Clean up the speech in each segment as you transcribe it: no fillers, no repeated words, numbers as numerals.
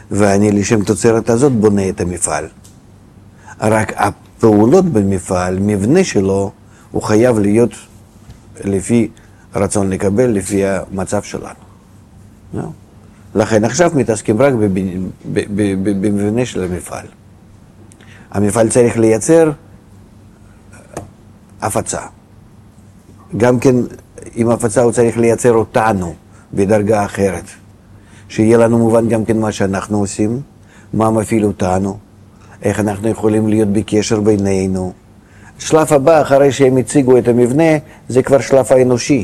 ואני לשם תוצרת הזאת בונה את המפעל. רק הפעולות במפעל, מבנה שלו, הוא חייב להיות לפי רצון לקבל, לפי המצב שלנו. לכן עכשיו מתעסקים רק במבנה של המפעל. המפעל צריך לייצר הפצה. גם כן עם הפצה הוא צריך לייצר אותנו בדרגה אחרת. שיהיה לנו מובן גם כן מה שאנחנו עושים, מה מפעיל אותנו, איך אנחנו יכולים להיות בקשר בינינו. שלב הבא, אחרי שהם הציגו את המבנה, זה כבר שלב האנושי.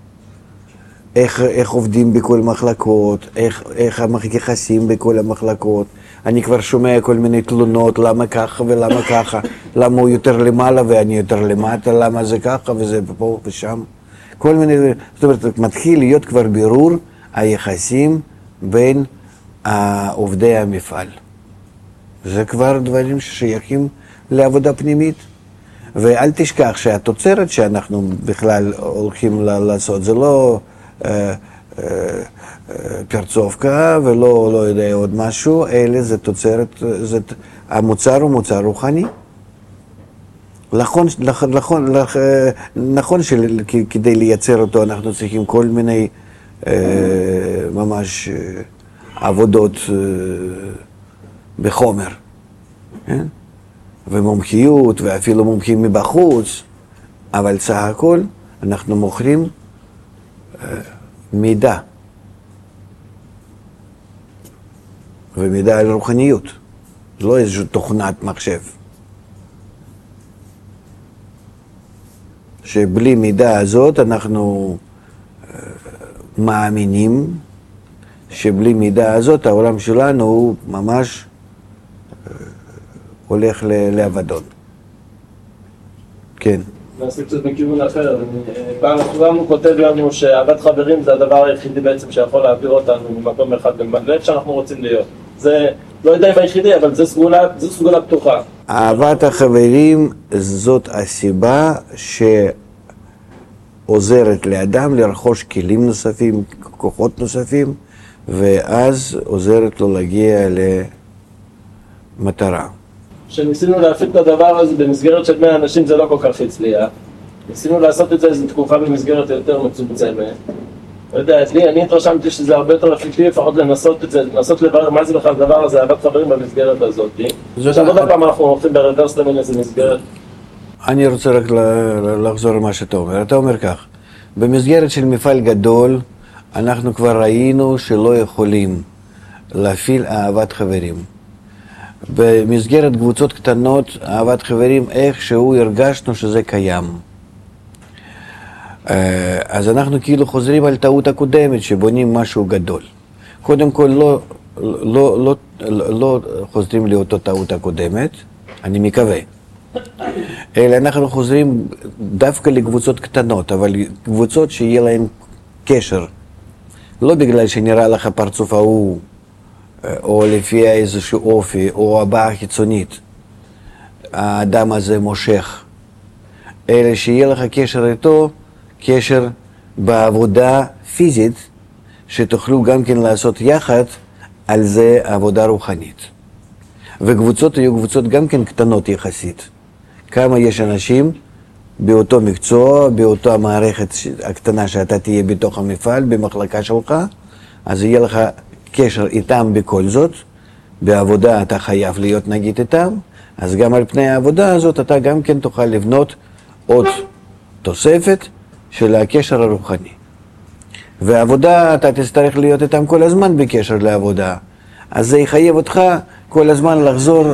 איך עובדים בכל מחלקות, איך המתייחסים בכל המחלקות. אני כבר שומע כל מיני תלונות, למה ככה ולמה ככה, למה הוא יותר למעלה ואני יותר למטה, למה זה ככה וזה פה ושם. כל מיני, זאת אומרת, מתחיל להיות כבר בירור היחסים בין עובדי המפעל. זה כבר דברים ששייכים לעבודה פנימית. ואל תשכח שהתוצרת שאנחנו בכלל הולכים לעשות, זה לא פרצובקה ולא לא יודע עוד משהו, אלא זה תוצרת, המוצר הוא מוצר רוחני. נכון שכדי לייצר אותו אנחנו צריכים כל מיני ממש עבודות בחומר, כן? ומומחיות ואפילו מומחים מבחוץ, אבל סך הכל אנחנו מוכרים מידע, ומידע על רוחניות, לא איזושהי תוכנת מחשב. שבלי מידע הזאת אנחנו מאמינים שבלי מידע הזאת העולם שלנו הוא ממש הולך לאבדון. כן. נעשה קצת מכיוון אחר. פעם כולם הוא כותב לנו שאהבת חברים זה הדבר היחידי בעצם שיכול להעביר אותנו ממקום אחד לאיפה שאנחנו רוצים להיות. זה לא יודע אם היחידי, אבל זה סגולה פתוחה. אהבת החברים זאת הסיבה שעוזרת לאדם לרכוש כלים נוספים, כוחות נוספים, ואז עוזרת לו להגיע למטרה. כשניסינו להפיק את הדבר הזה במסגרת של 100 אנשים זה לא כל כך הצליח. ניסינו לעשות את זה איזו תקופה במסגרת יותר מצומצמת. לא יודע, אני התרשמתי שזה הרבה יותר אפקטיבי, לפחות לנסות את זה, לנסות לברר מה זה בכלל הדבר הזה, אהבת חברים במסגרת הזאת. עכשיו עוד פעם אנחנו הולכים ברוורס למין איזה מסגרת. אני רוצה רק לחזור למה שאתה אומר. אתה אומר כך, במסגרת של מפעל גדול, אנחנו כבר ראינו שלא יכולים להפעיל אהבת חברים. במסגרת קבוצות קטנות, אהבת חברים, איכשהו הרגשנו שזה קיים. אז אנחנו כאילו חוזרים על טעות הקודמת, שבונים משהו גדול. קודם כל לא חוזרים לאותו טעות הקודמת, אני מקווה. אלא אנחנו חוזרים דווקא לקבוצות קטנות, אבל קבוצות שיהיה להן קשר. לא בגלל שנראה לך פרצוף ההוא, או לפי איזשהו אופי, או הבעה חיצונית. האדם הזה מושך. אלא שיהיה לך קשר איתו, קשר בעבודה פיזית, שתוכלו גם כן לעשות יחד על זה עבודה רוחנית. וקבוצות יהיו קבוצות גם כן קטנות יחסית. כמה יש אנשים באותו מקצוע, באותה מערכת הקטנה שאתה תהיה בתוך המפעל, במחלקה שלך, אז יהיה לך קשר איתם בכל זאת, בעבודה אתה חייב להיות נגיד איתם, אז גם על פני העבודה הזאת אתה גם כן תוכל לבנות עוד תוספת של הקשר הרוחני. והעבודה אתה תצטרך להיות איתם כל הזמן בקשר לעבודה, אז זה יחייב אותך כל הזמן לחזור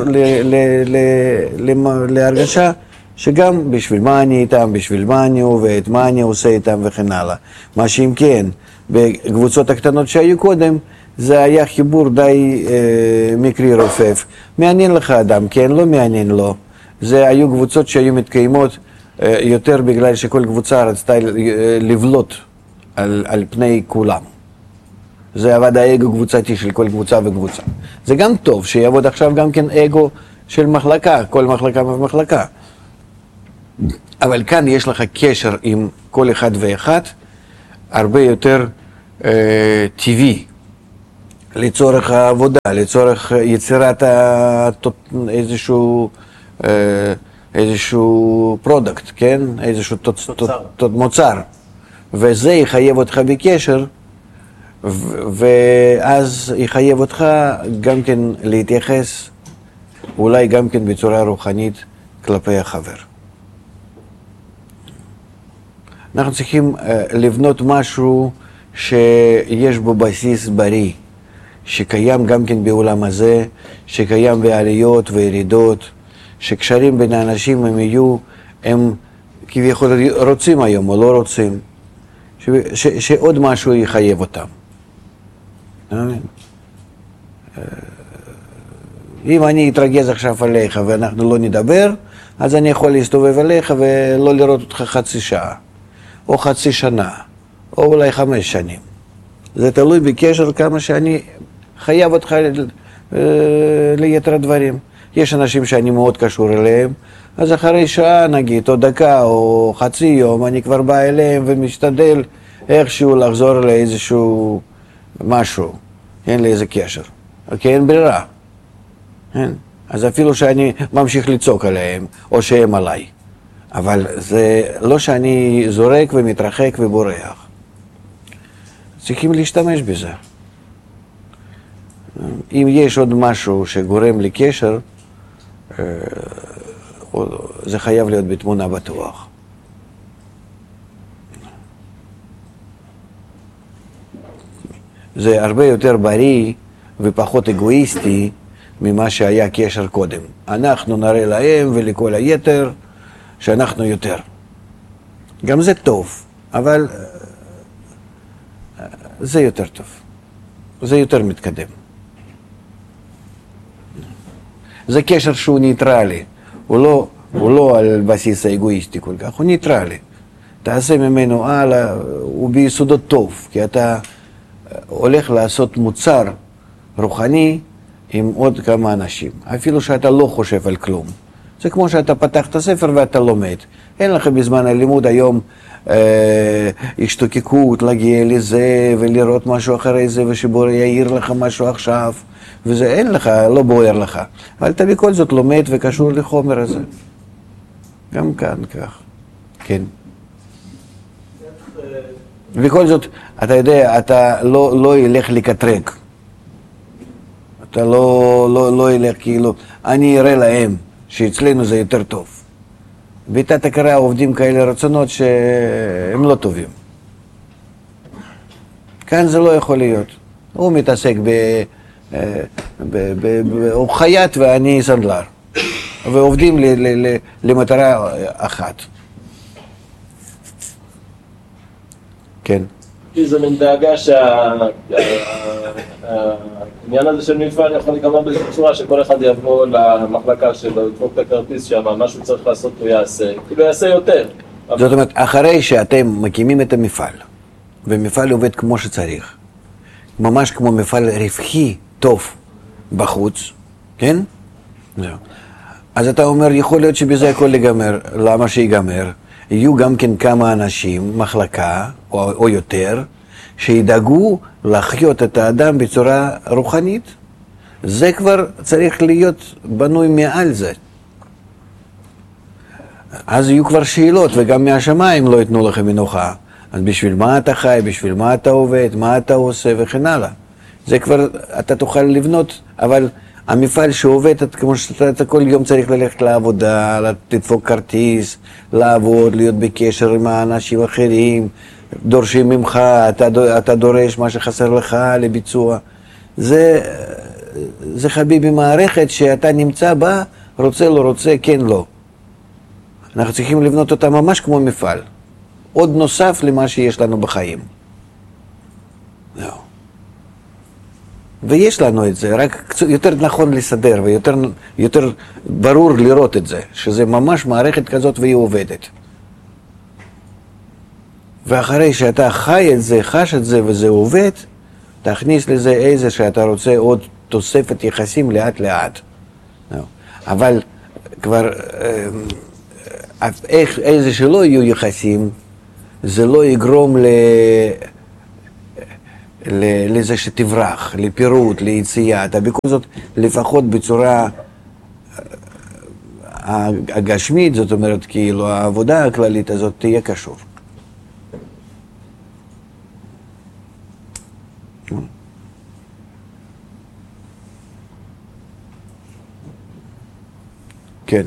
להרגשה שגם בשביל מה אני איתם, בשביל מה אני עובד, מה אני עושה איתם וכן הלאה. מה שאם כן, בקבוצות הקטנות שהיו קודם, זה היה חיבור די מקרי רופף. מעניין לך אדם, כן, לא מעניין לו. זה היו קבוצות שהיו מתקיימות יותר בגלל שכל קבוצה רצתה לבלוט על פני כולם. זה עבד האגו קבוצתי של כל קבוצה וקבוצה. זה גם טוב שיעבוד עכשיו גם כן אגו של מחלקה, כל מחלקה ומחלקה. אבל כאן יש לך קשר עם כל אחד ואחד, הרבה יותר טבעי. לצורך העבודה, לצורך יצירת איזשהו פרודקט, כן? איזשהו מוצר. וזה יחייב אותך בקשר, ואז יחייב אותך גם כן להתייחס, אולי גם כן בצורה רוחנית כלפי החבר. אנחנו צריכים לבנות משהו שיש בו בסיס בריא, שקיים גם כן בעולם הזה, שקיים בעליות וירידות, שקשרים בין האנשים הם כביכול רוצים היום או לא רוצים, שעוד משהו יחייב אותם. אם אני אתרגז עכשיו עליך ואנחנו לא נדבר, אז אני יכול להסתובב עליך ולא לראות אותך חצי שעה, או חצי שנה, או אולי 5 שנים. זה תלוי בקשר כמה שאני חייב אותך ליתר הדברים. יש אנשים שאני מאוד קשור אליהם, אז אחרי שעה נגיד, או דקה, או חצי יום, אני כבר בא אליהם ומשתדל איכשהו לחזור לאיזשהו משהו. אין לי איזה קשר. כי אין ברירה. אין. אז אפילו שאני ממשיך לצעוק עליהם, או שהם עליי. אבל זה לא שאני זורק ומתרחק ובורח. צריכים להשתמש בזה. אם יש עוד משהו שגורם לקשר, זה חייב להיות בתמונה בטוח. זה הרבה יותר בריא ופחות אגואיסטי ממה שהיה קשר קודם. אנחנו נראה להם ולכל היתר שאנחנו יותר. גם זה טוב, אבל זה יותר טוב. זה יותר מתקדם. זה קשר שהוא ניטרלי. הוא לא על בסיס האגואיסטי כל כך, הוא ניטרלי. תעשה ממנו הלאה, הוא ביסודות טוב, כי אתה הולך לעשות מוצר רוחני עם עוד כמה אנשים, אפילו שאתה לא חושב על כלום. זה כמו שאתה פתח את הספר ואתה לומד. אין לך בזמן הלימוד היום השתוקקות להגיע לזה ולראות משהו אחרי זה ושבור יעיר לך משהו עכשיו, וזה אין לך, לא בוער לך. אבל אתה בכל זאת לומד וקשור לחומר הזה. גם כאן כך. כן. בכל זאת, אתה יודע, אתה לא ילך לקטרק. אתה לא ילך כאילו, אני אראה להם שאצלנו זה יותר טוב. בתת הכרה עובדים כאלה רצונות שהם לא טובים. כאן זה לא יכול להיות. הוא מתעסק הוא חייט ואני סנדלר. ועובדים למטרה אחת. כן. כי זה מן דאגה שהעניין הזה של מפעל יכול להיגמר באיזו צורה שכל אחד יבוא למחלקה שלו, לדפוק את הכרטיס שם, משהו צריך לעשות הוא יעשה, כאילו יעשה יותר. זאת אומרת, אחרי שאתם מקימים את המפעל, ומפעל עובד כמו שצריך, ממש כמו מפעל רווחי טוב בחוץ, כן? אז אתה אומר, יכול להיות שבזה הכל ייגמר. למה שיגמר? יהיו גם כן כמה אנשים, מחלקה או יותר, שידאגו לחיות את האדם בצורה רוחנית. זה כבר צריך להיות בנוי מעל זה. אז יהיו כבר שאלות, וגם מהשמיים לא ייתנו לכם מנוחה. אז בשביל מה אתה חי, בשביל מה אתה עובד, מה אתה עושה וכן הלאה. זה כבר אתה תוכל לבנות, אבל המפעל שעובד, כמו שאתה כל יום צריך ללכת לעבודה, לדפוק כרטיס, לעבוד, להיות בקשר עם האנשים האחרים, דורשים ממך, אתה דורש מה שחסר לך לביצוע. זה חביבי מערכת שאתה נמצא בה, רוצה לא רוצה, כן לא. אנחנו צריכים לבנות אותה ממש כמו מפעל. עוד נוסף למה שיש לנו בחיים. זהו. ויש לנו את זה, רק יותר נכון לסדר ויותר ברור לראות את זה, שזה ממש מערכת כזאת והיא עובדת. ואחרי שאתה חי את זה, חש את זה וזה עובד, תכניס לזה איזה שאתה רוצה עוד תוספת יחסים לאט לאט. אבל כבר איזה שלא יהיו יחסים, זה לא יגרום לזה שתברח, לפירוט, ליציאה, אתה בכל זאת לפחות בצורה הגשמית, זאת אומרת, כאילו העבודה הכללית הזאת תהיה קשור. כן.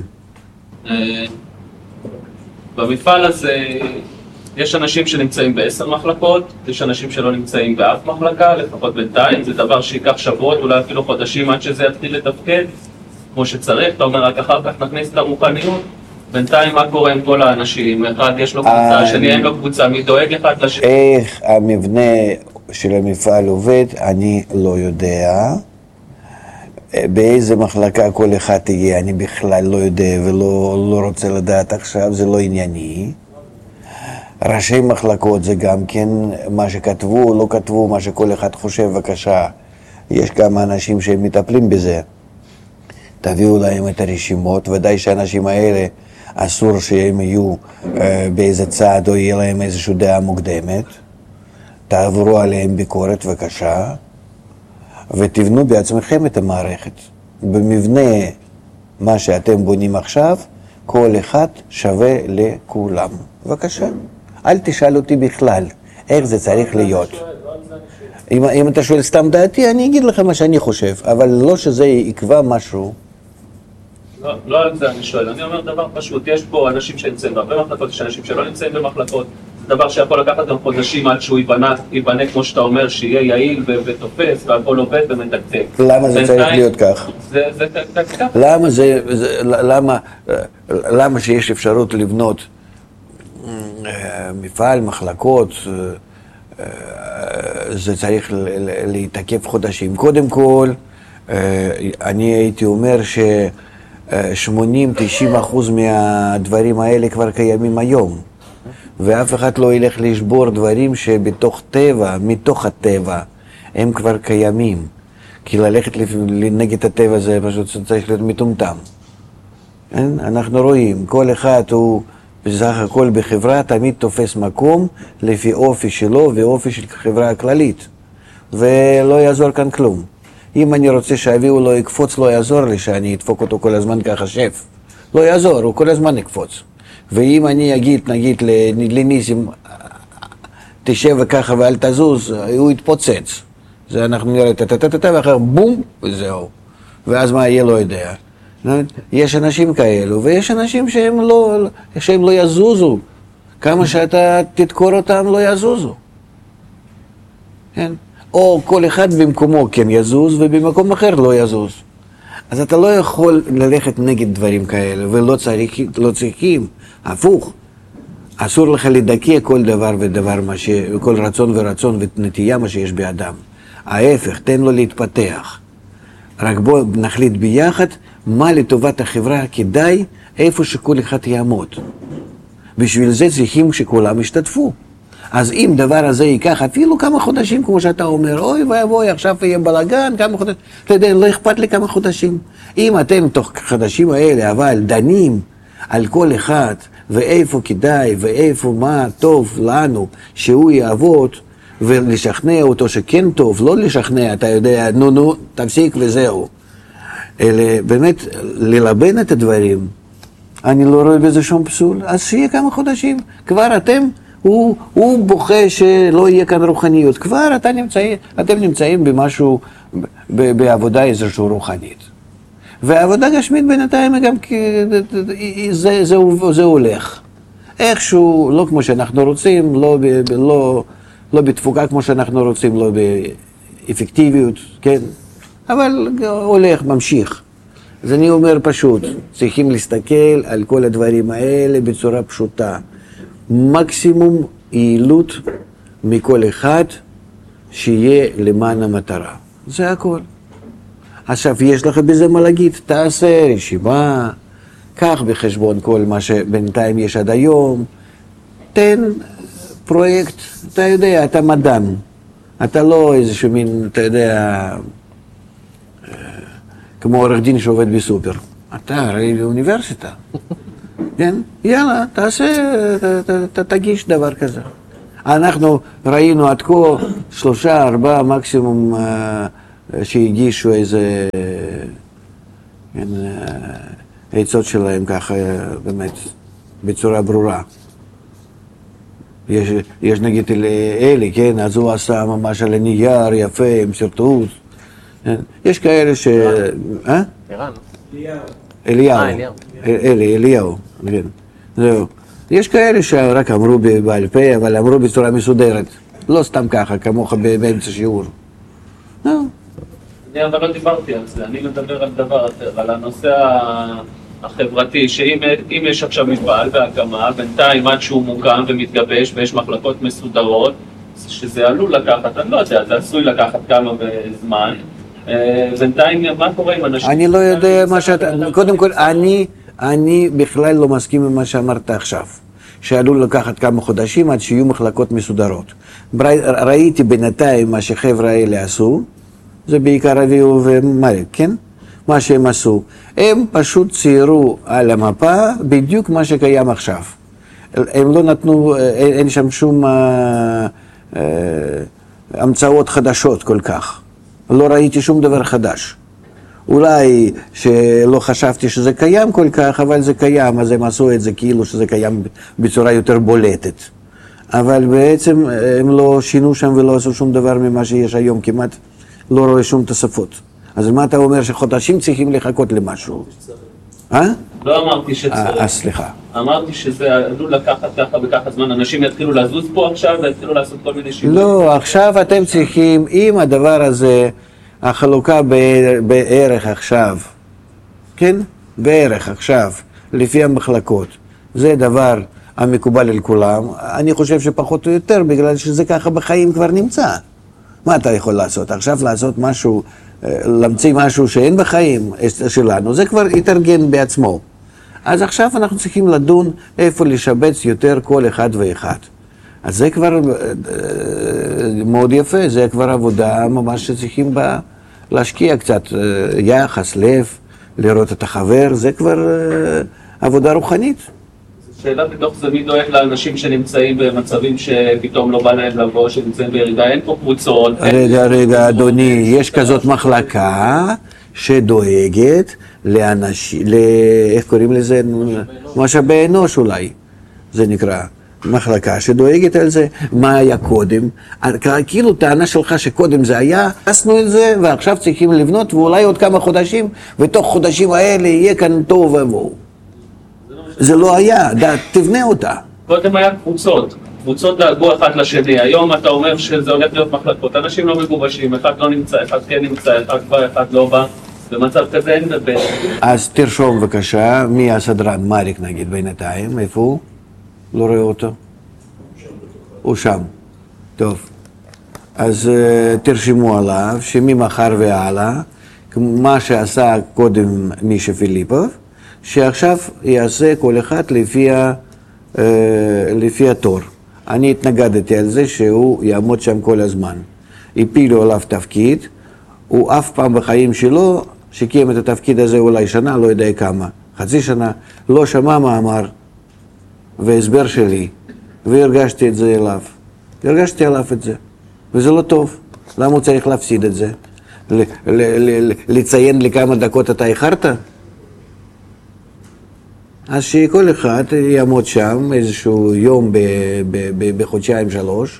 במפעל הזה יש אנשים שנמצאים ב10 מחלקות, יש אנשים שלא נמצאים באף מחלקה, לפחות בינתיים, זה דבר שיקח שבועות, אולי אפילו חודשים עד שזה יתחיל לתפקד כמו שצריך, אתה אומר רק אחר כך נכניס את הרוחניות, בינתיים מה קורה עם כל האנשים, אחד יש לו קבוצה, שני אין לו קבוצה, מי דואג אחד לשני? איך המבנה של המפעל עובד, אני לא יודע. באיזה מחלקה כל אחד תהיה, אני בכלל לא יודע ולא רוצה לדעת עכשיו, זה לא ענייני. ראשי מחלקות זה גם כן מה שכתבו, לא כתבו, מה שכל אחד חושב, בבקשה. יש כמה אנשים שהם מטפלים בזה. תביאו להם את הרשימות, ודאי שהאנשים האלה אסור שהם יהיו באיזה צעד או יהיה להם איזושהי דעה מוקדמת. תעברו עליהם ביקורת, בבקשה. ותבנו בעצמכם את המערכת. במבנה מה שאתם בונים עכשיו, כל אחד שווה לכולם. בבקשה. אל תשאל אותי בכלל איך זה צריך להיות. אם אתה שואל סתם דעתי, אני אגיד לך מה שאני חושב, אבל לא שזה יקבע משהו. לא על זה אני שואל, אני אומר דבר פשוט, יש פה אנשים שנמצאים בהרבה מחלקות, יש אנשים שלא נמצאים במחלקות, זה דבר שיכול לקחת גם חודשים עד שהוא ייבנה כמו שאתה אומר, שיהיה יעיל ותופס והכל עובד ומתקתק. למה זה צריך להיות כך? זה כך. למה שיש אפשרות לבנות מפעל, מחלקות, זה צריך להתעכב חודשים. קודם כל, אני הייתי אומר ש-80-90% מהדברים האלה כבר קיימים היום. ואף אחד לא ילך לשבור דברים שבתוך טבע, מתוך הטבע, הם כבר קיימים. כי ללכת נגד הטבע זה פשוט צריך להיות מטומטם. אנחנו רואים, כל אחד הוא בסך הכל בחברה תמיד תופס מקום לפי אופי שלו ואופי של חברה הכללית. ולא יעזור כאן כלום. אם אני רוצה שאביהו לא יקפוץ, לא יעזור לי שאני אדפוק אותו כל הזמן ככה שף. לא יעזור, הוא כל הזמן יקפוץ. ואם אני אגיד, נגיד לניסים, תשב וככה ואל תזוז, הוא יתפוצץ. זה אנחנו נראה טטטטטט ואחר בום, וזהו. ואז מה יהיה לא יודע. יש אנשים כאלו, ויש אנשים שהם לא יזוזו. כמה שאתה תדקור אותם לא יזוזו. כן? או כל אחד במקומו כן יזוז, ובמקום אחר לא יזוז. אז אתה לא יכול ללכת נגד דברים כאלה, ולא צריכים, הפוך. אסור לך לדכא כל דבר ודבר, כל רצון ורצון ונטייה מה שיש באדם. ההפך, תן לו להתפתח. רק בוא נחליט ביחד מה לטובת החברה כדאי, איפה שכל אחד יעמוד. בשביל זה צריכים שכולם ישתתפו. אז אם דבר הזה ייקח אפילו כמה חודשים, כמו שאתה אומר, אוי ואבוי, עכשיו יהיה בלגן, כמה חודשים, אתה יודע, לא אכפת לי כמה חודשים. אם אתם תוך חודשים האלה, אבל דנים על כל אחד, ואיפה כדאי, ואיפה מה טוב לנו, שהוא יעבוד, ולשכנע אותו שכן טוב, לא לשכנע, אתה יודע, נו, תפסיק וזהו. אלא באמת, ללבן את הדברים, אני לא רואה בזה שום פסול, אז שיהיה כמה חודשים. כבר הוא בוכה שלא יהיה כאן רוחניות. כבר אתם נמצאים במשהו, בעבודה איזושהי רוחנית. והעבודה גשמית בינתיים גם זה הולך. איכשהו, לא כמו שאנחנו רוצים, לא בתפוקה כמו שאנחנו רוצים, לא באפקטיביות, כן? אבל הולך, ממשיך. אז אני אומר פשוט, צריכים להסתכל על כל הדברים האלה בצורה פשוטה. מקסימום יעילות מכל אחד שיהיה למען המטרה. זה הכל. עכשיו, יש לך בזה מה להגיד, תעשה רשימה, קח בחשבון כל מה שבינתיים יש עד היום, תן פרויקט, אתה יודע, אתה מדען, אתה לא איזשהו מין, אתה יודע, כמו עורך דין שעובד בסופר, אתה הרי באוניברסיטה. כן? יאללה, תעשה, תגיש דבר כזה. אנחנו ראינו עד כה 3, 4 מקסימום שהגישו איזה עצות שלהם ככה באמת בצורה ברורה. יש נגיד אלי, כן, אז הוא עשה ממש על הנייר יפה עם סרטוט. יש כאלה ש... ערן. אליהו, כן. זהו. יש כאלה שרק אמרו בעל פה, אבל אמרו בצורה מסודרת. לא סתם ככה, כמוך באמצע שיעור. אני אבל לא דיברתי על זה, אני מדבר על דבר אחר, על הנושא החברתי, שאם יש עכשיו מפעל בהקמה, בינתיים עד שהוא מוקם ומתגבש ויש מחלקות מסודרות, שזה עלול לקחת, אני לא יודע, זה עשוי לקחת כמה זמן, בינתיים מה קורה עם אנשים? אני לא יודע מה שאתה, קודם כל אני בכלל לא מסכים עם מה שאמרת עכשיו, שעלול לקחת כמה חודשים עד שיהיו מחלקות מסודרות. ראיתי בינתיים מה שחבר'ה האלה עשו, זה בעיקר אביהו ומריק, כן? מה שהם עשו. הם פשוט ציירו על המפה בדיוק מה שקיים עכשיו. הם לא נתנו, אין שם שום המצאות חדשות כל כך. לא ראיתי שום דבר חדש. אולי שלא חשבתי שזה קיים כל כך, אבל זה קיים, אז הם עשו את זה כאילו שזה קיים בצורה יותר בולטת. אבל בעצם הם לא שינו שם ולא עשו שום דבר ממה שיש היום, כמעט לא רואה שום תוספות. אז מה אתה אומר שחודשים צריכים לחכות למשהו? לא אמרתי שצריך. סליחה. אמרתי שזה עלול לקחת ככה וככה זמן, אנשים יתחילו לזוז פה עכשיו ויתחילו לעשות כל מיני שינויים. לא, עכשיו אתם צריכים, אם הדבר הזה, החלוקה בערך עכשיו, כן? בערך עכשיו, לפי המחלקות, זה דבר המקובל על כולם. אני חושב שפחות או יותר, בגלל שזה ככה בחיים כבר נמצא. מה אתה יכול לעשות? עכשיו לעשות משהו, להמציא משהו שאין בחיים שלנו, זה כבר יתארגן בעצמו. אז עכשיו אנחנו צריכים לדון איפה לשבץ יותר כל אחד ואחד. אז זה כבר מאוד יפה, זה כבר עבודה ממש שצריכים בה להשקיע קצת יחס, לב, לראות את החבר, זה כבר עבודה רוחנית. שאלה בתוך זה, מי דואג לאנשים שנמצאים במצבים שפתאום לא בא להם לבוא, שנמצאים בירידה, אין פה קבוצות. רגע, אדוני, יש כזאת מחלקה שדואגת לאנשים, איך קוראים לזה? משאבי אנוש אולי, זה נקרא. מחלקה שדואגת על זה, מה היה קודם, כאילו טענה שלך שקודם זה היה, עשינו את זה ועכשיו צריכים לבנות ואולי עוד כמה חודשים, ותוך חודשים האלה יהיה כאן טוב ובואו. זה לא היה, תבנה אותה. קודם היה קבוצות דאגו אחד לשני, היום אתה אומר שזה הולך להיות מחלקות, אנשים לא מגובשים, אחד לא נמצא, אחד כן נמצא, אחד בא, אחד לא בא, במצב כזה אין דבר. אז תרשום בבקשה, מי הסדרן, מריק נגיד בינתיים, איפה הוא? לא רואה אותו? הוא שם. טוב. אז תרשמו עליו שממחר והלאה, מה שעשה קודם מישה פיליפוב, שעכשיו יעשה כל אחד לפי התור. אני התנגדתי על זה שהוא יעמוד שם כל הזמן. הפילו עליו תפקיד, הוא אף פעם בחיים שלו, שקיים את התפקיד הזה אולי שנה, לא יודע כמה, חצי שנה, לא שמע מאמר והסבר שלי, והרגשתי את זה אליו. הרגשתי עליו את זה, וזה לא טוב. למה הוא צריך להפסיד את זה? לציין לי כמה דקות אתה איחרת? אז שכל אחד יעמוד שם איזשהו יום בחודשיים 3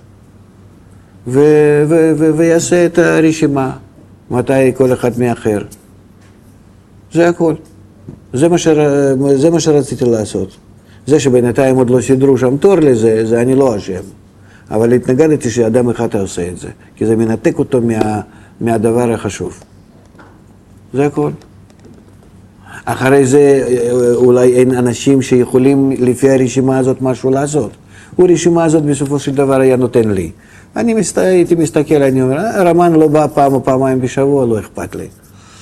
ויעשה את הרשימה מתי כל אחד מאחר. זה הכל. זה מה שרציתי לעשות. זה שבינתיים עוד לא סידרו שם תור לזה, זה אני לא אשם. אבל התנגדתי שאדם אחד עושה את זה, כי זה מנתק אותו מהדבר החשוב. זה הכל. אחרי זה אולי אין אנשים שיכולים לפי הרשימה הזאת משהו לעשות. הרשימה הזאת בסופו של דבר היה נותן לי. אני הייתי מסתכל, אני אומר, רמן לא בא פעם או פעמיים בשבוע, לא אכפת לי.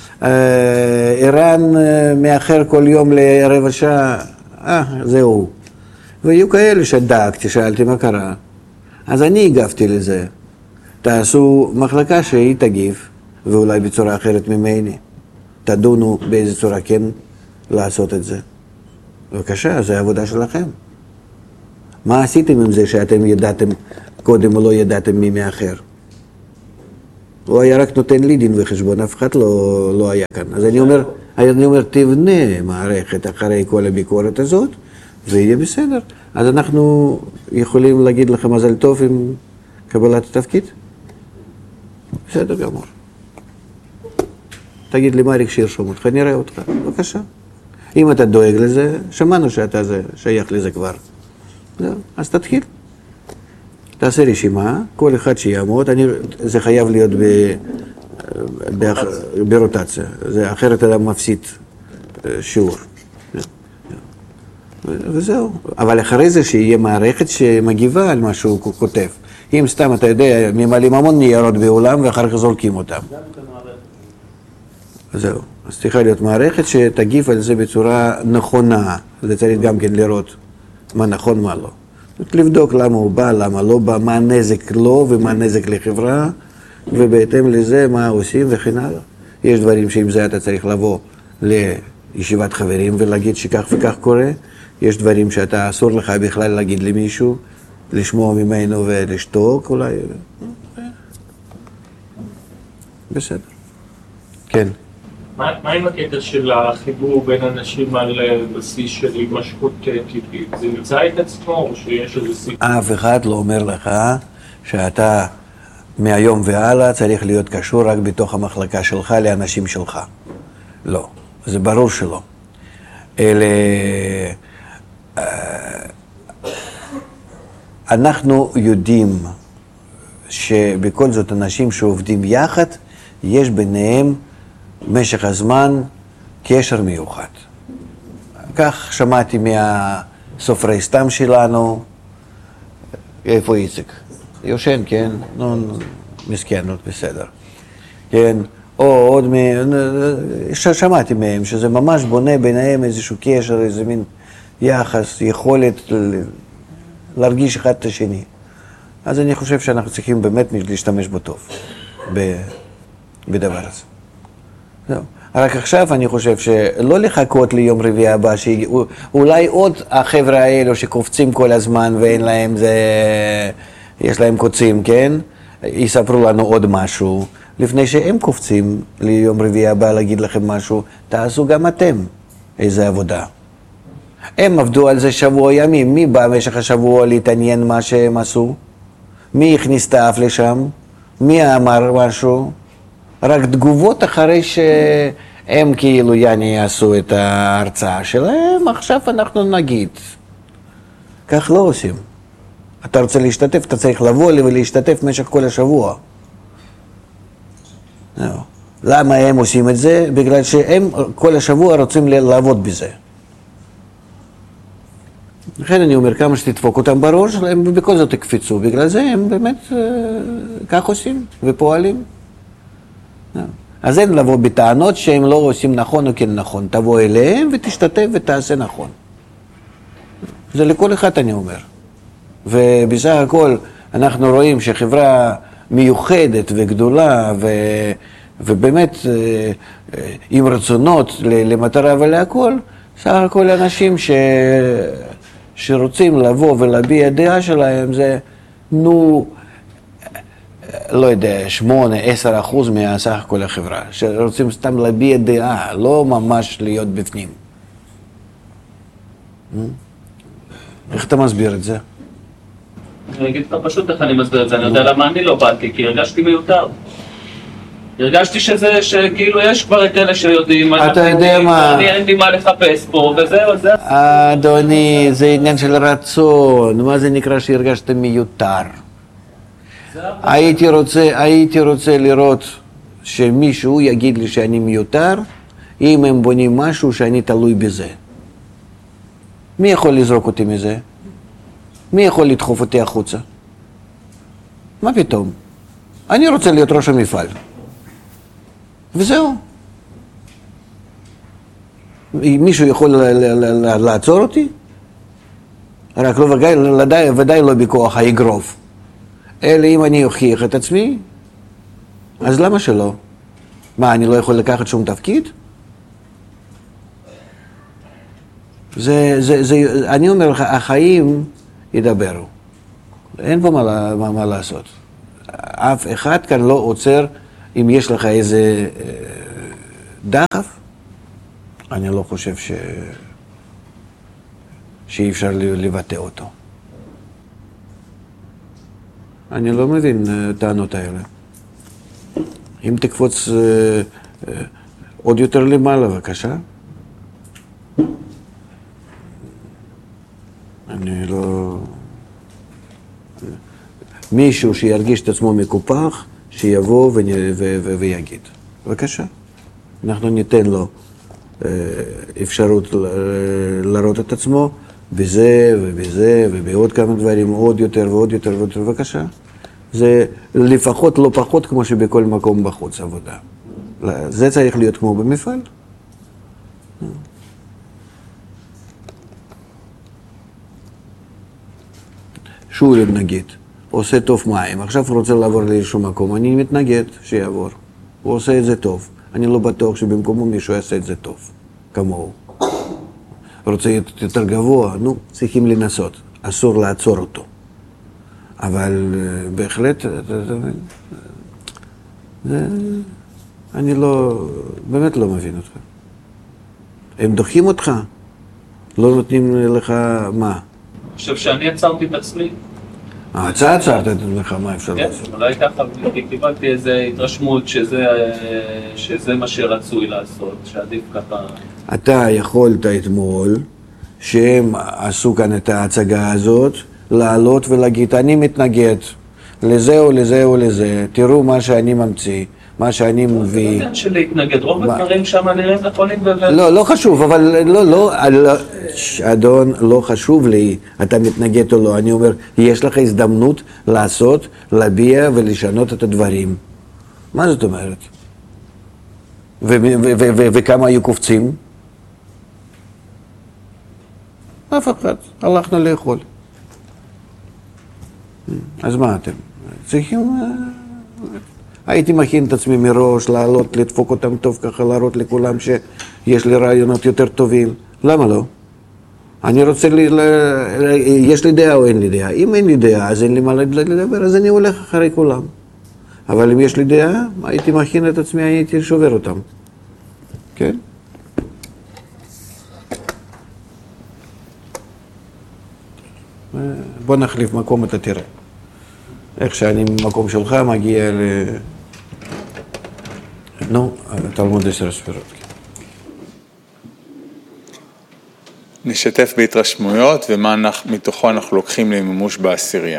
ערן מאחר כל יום לרבע שעה, זהו. והיו כאלה שדאגתי, שאלתי מה קרה. אז אני הגבתי לזה. תעשו מחלקה שהיא תגיב, ואולי בצורה אחרת ממני. תדונו באיזה צורה כן לעשות את זה. בבקשה, זה העבודה שלכם. מה עשיתם עם זה שאתם ידעתם קודם או לא ידעתם מי מאחר? הוא היה רק נותן לי דין וחשבון, אף אחד לא היה כאן. אז אני אומר, תבנה מערכת אחרי כל הביקורת הזאת, ויהיה בסדר. אז אנחנו יכולים להגיד לך מזל טוב עם קבלת התפקיד? בסדר גמור. תגיד לי מה אריק שירשום אותך, נראה אותך, בבקשה. אם אתה דואג לזה, שמענו שאתה שייך לזה כבר. אז תתחיל. תעשה רשימה, כל אחד שיעמוד, זה חייב להיות ברוטציה, אחרת אתה מפסיד שיעור. וזהו. אבל אחרי זה שיהיה מערכת שמגיבה על מה שהוא כותב. אם סתם אתה יודע, ממלאים המון ניירות בעולם ואחר כך זורקים אותם. זהו. אז צריכה להיות מערכת שתגיב על זה בצורה נכונה. זה צריך גם כן לראות מה נכון, מה לא. לבדוק למה הוא בא, למה לא בא, מה הנזק לו ומה הנזק לחברה, ובהתאם לזה מה עושים וכן הלאה. יש דברים שעם זה אתה צריך לבוא לישיבת חברים ולהגיד שכך וכך קורה. יש דברים שאתה אסור לך בכלל להגיד למישהו, לשמוע ממנו ולשתוק אולי. בסדר. כן. מה עם הקטע של החיבור בין אנשים על בסיס של הימשכות טבעית? זה נמצא את עצמו או שיש איזה סיפור? אף אחד לא אומר לך שאתה מהיום והלאה צריך להיות קשור רק בתוך המחלקה שלך לאנשים שלך. לא, זה ברור שלא. אלה... אנחנו יודעים שבכל זאת אנשים שעובדים יחד, יש ביניהם משך הזמן קשר מיוחד. כך שמעתי מהסופרי סתם שלנו, איפה איציק? יושן, כן? נו, מסכנות, בסדר. כן? או עוד שמעתי מהם שזה ממש בונה ביניהם איזשהו קשר, איזה מין יחס, יכולת להרגיש אחד את השני. אז אני חושב שאנחנו צריכים באמת להשתמש בו טוב, בדבר הזה. זהו. רק עכשיו אני חושב שלא לחכות ליום רביעי הבא, שאולי עוד החבר'ה האלו שקופצים כל הזמן ואין להם זה, יש להם קוצים, כן? יספרו לנו עוד משהו. לפני שהם קופצים ליום רביעי הבא להגיד לכם משהו, תעשו גם אתם איזה עבודה. הם עבדו על זה שבוע ימים, מי בא במשך השבוע להתעניין מה שהם עשו? מי הכניס את האף לשם? מי אמר משהו? רק תגובות אחרי שהם כאילו יעשו את ההרצאה שלהם, עכשיו אנחנו נגיד. כך לא עושים. אתה רוצה להשתתף, אתה צריך לבוא ולהשתתף במשך כל השבוע. למה הם עושים את זה? בגלל שהם כל השבוע רוצים לעבוד בזה. לכן אני אומר, כמה שתדפוק אותם בראש, הם בכל זאת יקפיצו. בגלל זה הם באמת כך עושים ופועלים. אז אין לבוא בטענות שהם לא עושים נכון או כן נכון. תבוא אליהם ותשתתף ותעשה נכון. זה לכל אחד אני אומר. ובסך הכל אנחנו רואים שחברה מיוחדת וגדולה ובאמת עם רצונות למטרה ולהכל, סך הכל אנשים שרוצים לבוא ולהביע דעה שלהם זה, לא יודע, 8-10% מהסך הכל החברה, שרוצים סתם להביע דעה, לא ממש להיות בפנים. איך אתה מסביר את זה? אני אגיד לך פשוט איך אני מסביר את זה, אני יודע למה אני לא באתי, כי הרגשתי מיותר. הרגשתי שכאילו יש כבר את אלה שיודעים, אתה יודע מה? אין לי מה לחפש פה, וזהו, זה... אדוני, זה עניין של רצון, מה זה נקרא שהרגשת מיותר? הייתי רוצה לראות שמישהו יגיד לי שאני מיותר, אם הם בונים משהו שאני תלוי בזה. מי יכול לזרוק אותי מזה? מי יכול לדחוף אותי החוצה? מה פתאום? אני רוצה להיות ראש המפעל. וזהו. מישהו יכול לעצור אותי? רק לא ודאי לא בכוח האגרוף. אלא אם אני אוכיח את עצמי, אז למה שלא? מה, אני לא יכול לקחת שום תפקיד? אני אומר לך, החיים ידברו. אין פה מה לעשות. אף אחד כאן לא עוצר אם יש לך איזה דחף, אני לא חושב שאי אפשר לבטא אותו. אני לא מבין טענות האלה. אם תקפוץ עוד יותר למעלה, בבקשה. אני לא... מישהו שירגיש את עצמו מקופח, שיבוא ויגיד. בבקשה. אנחנו ניתן לו אפשרות לראות את עצמו בזה ובזה ובעוד כמה דברים, עוד יותר ועוד יותר ועוד יותר. בבקשה. זה לפחות לא פחות כמו שבכל מקום בחוץ עבודה. זה צריך להיות כמו במפעל. שולם נגיד, עושה טוב מים, עכשיו הוא רוצה לעבור לאיזשהו מקום, אני מתנגד שיעבור. הוא עושה את זה טוב. אני לא בטוח שבמקומו מישהו יעשה את זה טוב, כמוהו. רוצה יותר גבוה, נו, צריכים לנסות. אסור לעצור אותו. אבל בהחלט, אני לא, באמת לא מבין אותך. הם דוחים אותך, לא נותנים לך מה? אני חושב שאני עצרתי את עצמי. אתה עצרת את לך, מה אפשר לעשות? כן, אולי ככה, קיבלתי איזו התרשמות שזה מה שרצוי לעשות, שעדיף ככה... אתה יכולת אתמול, שהם עשו כאן את ההצגה הזאת, לעלות ולהגיד, אני מתנגד לזה או לזה או לזה, תראו מה שאני ממציא, מה שאני מביא. זה לא דרך של להתנגד, רוב הדברים שם נראים נכונים לא חשוב, אבל אדון, לא חשוב לי, אתה מתנגד או לא, אני אומר, יש לך הזדמנות לעשות, להביע ולשנות את הדברים. מה זאת אומרת? וכמה היו קופצים? אף אחד, הלכנו לאכול. אז מה אתם? צריכים... הייתי מכין את עצמי מראש, לעלות, לדפוק אותם טוב ככה, להראות לכולם שיש לי רעיונות יותר טובים. למה לא? אני רוצה, יש לי דעה או אין לי דעה? אם אין לי דעה, אז אין לי מה לדבר, אז אני הולך אחרי כולם. אבל אם יש לי דעה, הייתי מכין את עצמי, הייתי שובר אותם. כן? בוא נחליף מקום, אתה תראה. איך שאני במקום שלך מגיע נו, תלמוד 10 ספירות. נשתף בהתרשמויות ומה מתוכו אנחנו לוקחים למימוש בעשירייה.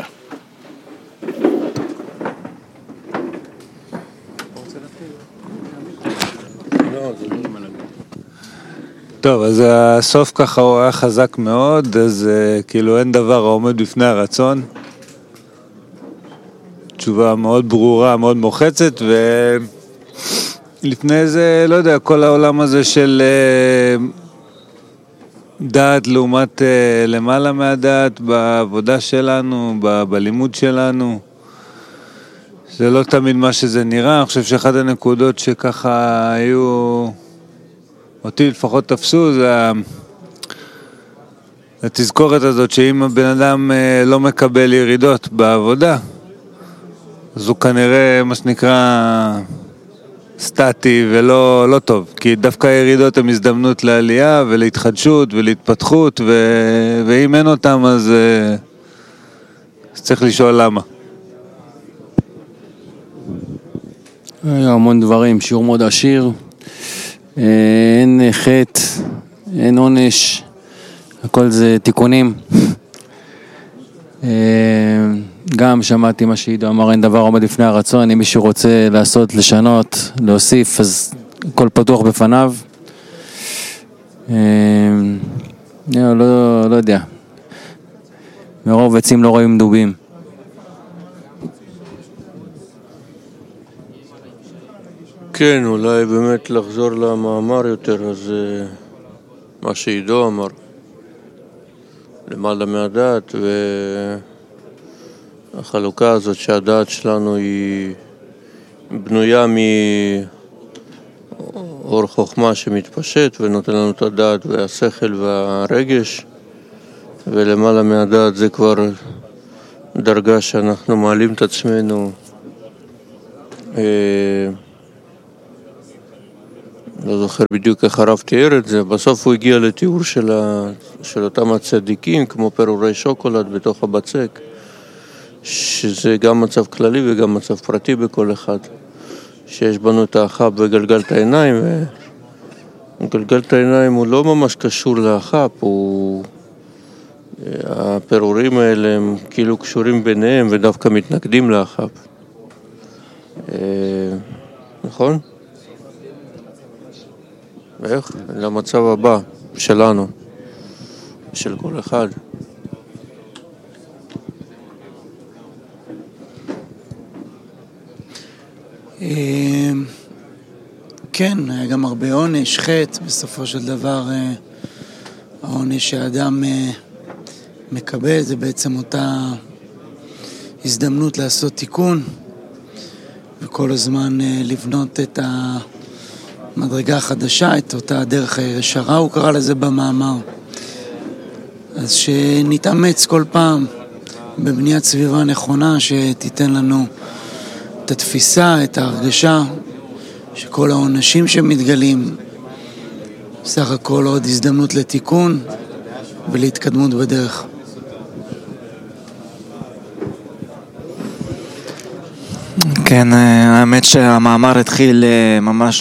טוב, אז הסוף ככה הוא היה חזק מאוד, אז כאילו אין דבר העומד בפני הרצון. תשובה מאוד ברורה, מאוד מוחצת, ולפני זה, לא יודע, כל העולם הזה של דעת לעומת למעלה מהדעת בעבודה שלנו, בלימוד שלנו, זה לא תמיד מה שזה נראה. אני חושב שאחת הנקודות שככה היו, אותי לפחות תפסו, זה התזכורת הזאת שאם הבן אדם לא מקבל ירידות בעבודה, אז הוא כנראה מה שנקרא סטטי ולא לא טוב, כי דווקא הירידות הן הזדמנות לעלייה ולהתחדשות ולהתפתחות, ואם אין אותם אז צריך לשאול למה. היו המון דברים, שיעור מאוד עשיר, אין חטא, אין עונש, הכל זה תיקונים. גם שמעתי מה שעידו אמר, אין דבר עומד לפני הרצון, אם מישהו רוצה לעשות, לשנות, להוסיף, אז הכל פתוח בפניו. לא יודע, מרוב עצים לא רואים דובים. כן, אולי באמת לחזור למאמר יותר, אז מה שעידו אמר, למעלה מהדעת, והחלוקה הזאת שהדעת שלנו היא בנויה מאור חוכמה שמתפשט ונותן לנו את הדעת והשכל והרגש, ולמעלה מהדעת זה כבר דרגה שאנחנו מעלים את עצמנו לא זוכר בדיוק איך הרב תיאר את זה, בסוף הוא הגיע לתיאור של אותם הצדיקים, כמו פירורי שוקולד בתוך הבצק, שזה גם מצב כללי וגם מצב פרטי בכל אחד, שיש בנו את האחב וגלגלת העיניים, וגלגלת העיניים הוא לא ממש קשור לאחב, הפירורים האלה הם כאילו קשורים ביניהם ודווקא מתנגדים לאחב. נכון? ואיך? למצב הבא שלנו, של כל אחד. כן, היה גם הרבה עונש, חטא, בסופו של דבר העונש שהאדם מקבל זה בעצם אותה הזדמנות לעשות תיקון וכל הזמן לבנות את המדרגה החדשה, את אותה דרך הישרה, הוא קרא לזה במאמר. אז שנתאמץ כל פעם בבניית סביבה נכונה שתיתן לנו את התפיסה, את ההרגשה שכל העונשים שמתגלים בסך הכל עוד הזדמנות לתיקון ולהתקדמות בדרך. כן, האמת שהמאמר התחיל ממש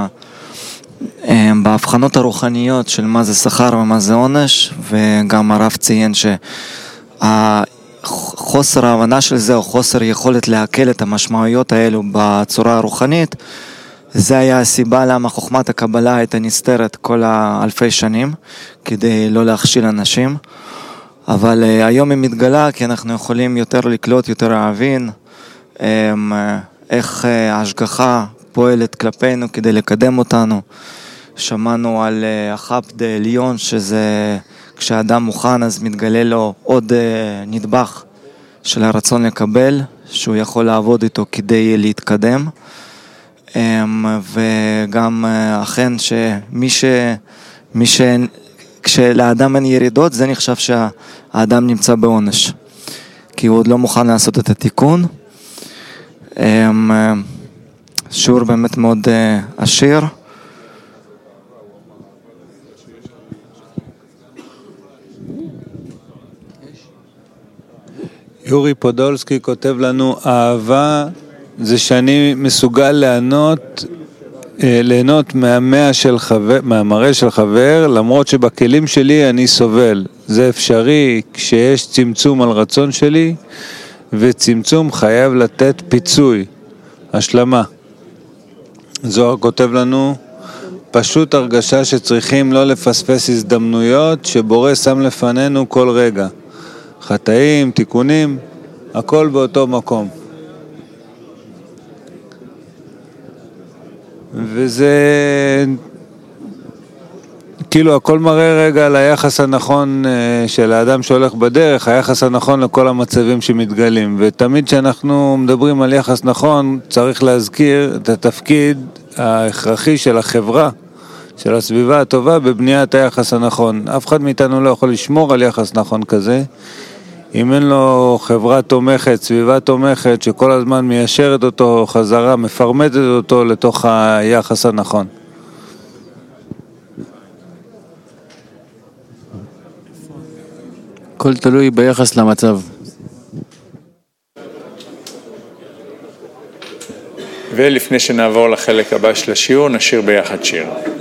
בהבחנות הרוחניות של מה זה שכר ומה זה עונש, וגם הרב ציין שהחוסר ההבנה של זה או חוסר יכולת להקל את המשמעויות האלו בצורה הרוחנית, זה היה הסיבה למה חוכמת הקבלה הייתה נסתרת כל האלפי שנים, כדי לא להכשיל אנשים. אבל היום היא מתגלה כי אנחנו יכולים יותר לקלוט, יותר להבין איך ההשגחה פועלת כלפינו כדי לקדם אותנו. שמענו על החפד עליון, שזה כשאדם מוכן אז מתגלה לו עוד נדבך של הרצון לקבל, שהוא יכול לעבוד איתו כדי להתקדם. וגם אכן כשלאדם אין ירידות, זה נחשב שהאדם נמצא בעונש, כי הוא עוד לא מוכן לעשות את התיקון. שיעור באמת מאוד עשיר. יורי פודולסקי כותב לנו, אהבה זה שאני מסוגל ליהנות מהמראה של חבר, למרות שבכלים שלי אני סובל. זה אפשרי כשיש צמצום על רצון שלי, וצמצום חייב לתת פיצוי, השלמה. זוהר כותב לנו, פשוט הרגשה שצריכים לא לפספס הזדמנויות שבורא שם לפנינו כל רגע. חטאים, תיקונים, הכל באותו מקום. וזה כאילו הכל מראה רגע על היחס הנכון של האדם שהולך בדרך, היחס הנכון לכל המצבים שמתגלים. ותמיד שאנחנו מדברים על יחס נכון, צריך להזכיר את התפקיד ההכרחי של החברה, של הסביבה הטובה בבניית היחס הנכון. אף אחד מאיתנו לא יכול לשמור על יחס נכון כזה, אם אין לו חברה תומכת, סביבה תומכת, שכל הזמן מיישרת אותו חזרה, מפרמטת אותו לתוך היחס הנכון. הכל תלוי ביחס למצב. ולפני שנעבור לחלק הבא של השיעור, נשיר ביחד שיר.